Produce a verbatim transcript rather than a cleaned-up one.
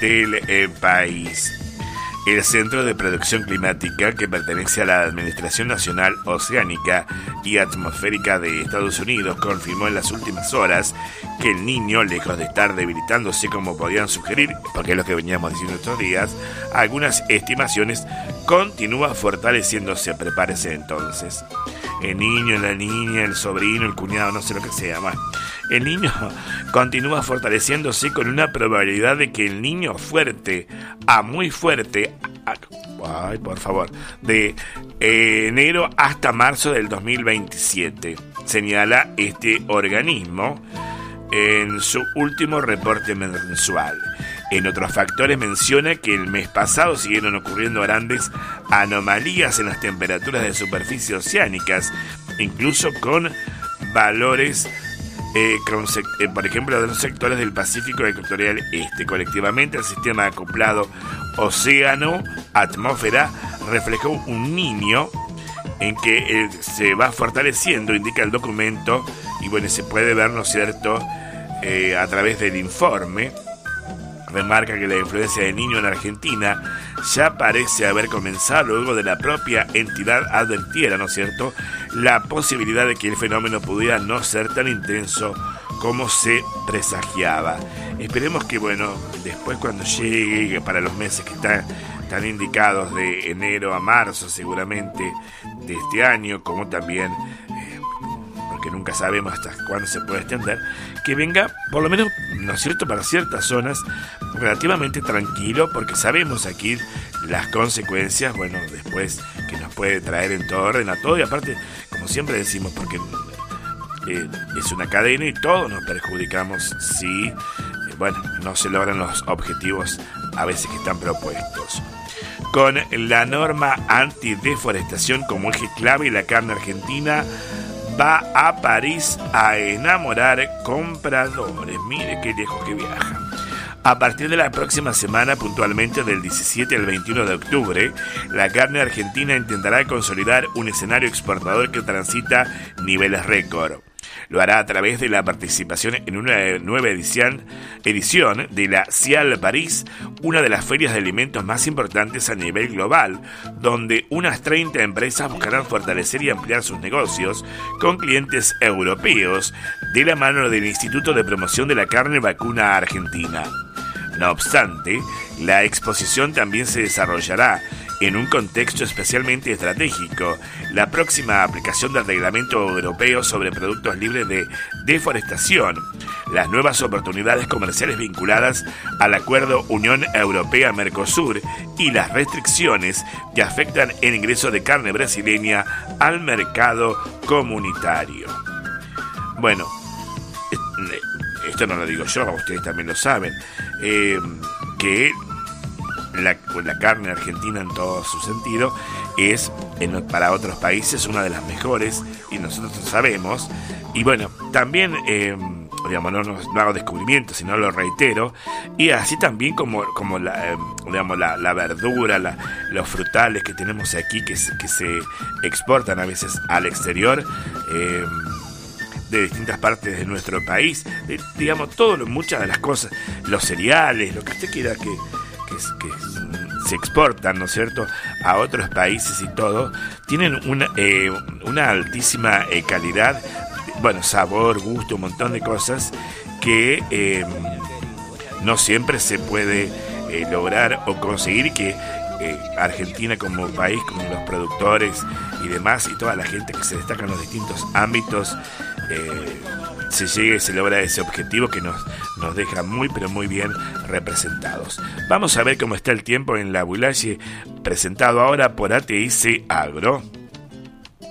del eh, país. El Centro de Predicción Climática, que pertenece a la Administración Nacional Oceánica y Atmosférica de Estados Unidos, confirmó en las últimas horas que el Niño, lejos de estar debilitándose como podían sugerir, porque es lo que veníamos diciendo estos días, algunas estimaciones, continúa fortaleciéndose. Prepárese entonces. El niño, la niña, el sobrino, el cuñado, no sé lo que sea más. El niño continúa fortaleciéndose con una probabilidad de que el niño fuerte a muy fuerte, a, ay, por favor, de eh, enero hasta marzo del dos mil veintisiete, señala este organismo en su último reporte mensual. En otros factores menciona que el mes pasado siguieron ocurriendo grandes anomalías en las temperaturas de superficie oceánicas, incluso con valores, eh, con, eh, por ejemplo, de los sectores del Pacífico Ecuatorial Este. Colectivamente, el sistema acoplado océano-atmósfera reflejó un niño en que eh, se va fortaleciendo, indica el documento, y bueno, se puede ver, ¿no es cierto?, eh, a través del informe. Remarca que la influencia del Niño en Argentina ya parece haber comenzado luego de la propia entidad advirtiera, ¿no es cierto?, la posibilidad de que el fenómeno pudiera no ser tan intenso como se presagiaba. Esperemos que, bueno, después cuando llegue para los meses que están, están indicados de enero a marzo seguramente de este año, como también, eh, porque nunca sabemos hasta cuándo se puede extender, que venga, por lo menos, ¿no es cierto?, para ciertas zonas relativamente tranquilo, porque sabemos aquí las consecuencias, bueno, después que nos puede traer en todo orden a todo, y aparte, como siempre decimos, porque eh, es una cadena y todos nos perjudicamos si, eh, bueno, no se logran los objetivos a veces que están propuestos. Con la norma antideforestación como eje clave, la carne argentina va a París a enamorar compradores. Mire qué lejos que viaja. A partir de la próxima semana, puntualmente del diecisiete al veintiuno de octubre, la carne argentina intentará consolidar un escenario exportador que transita niveles récord. Lo hará a través de la participación en una nueva edición, edición de la CIAL París, una de las ferias de alimentos más importantes a nivel global, donde unas treinta empresas buscarán fortalecer y ampliar sus negocios con clientes europeos de la mano del Instituto de Promoción de la Carne Vacuna Argentina. No obstante, la exposición también se desarrollará en un contexto especialmente estratégico, la próxima aplicación del Reglamento Europeo sobre Productos Libres de Deforestación, las nuevas oportunidades comerciales vinculadas al Acuerdo Unión Europea-Mercosur y las restricciones que afectan el ingreso de carne brasileña al mercado comunitario. Bueno, esto no lo digo yo, ustedes también lo saben, eh, que La, la carne argentina en todo su sentido es en, para otros países una de las mejores, y nosotros lo sabemos. Y bueno, también eh, digamos, no, no hago descubrimientos, sino lo reitero, y así también como, como la, eh, digamos, la, la verdura, la, los frutales que tenemos aquí que, que se exportan a veces al exterior, eh, de distintas partes de nuestro país, de, digamos, todo, muchas de las cosas, los cereales, lo que usted quiera que Que, que se exportan, ¿no es cierto?, a otros países y todo, tienen una, eh, una altísima eh, calidad, bueno, sabor, gusto, un montón de cosas que eh, no siempre se puede eh, lograr o conseguir que eh, Argentina como país, como los productores y demás, y toda la gente que se destaca en los distintos ámbitos, eh, se llegue y se logra ese objetivo que nos, nos deja muy pero muy bien representados. Vamos a ver cómo está el tiempo en la Boulaye, presentado ahora por A T I C Agro.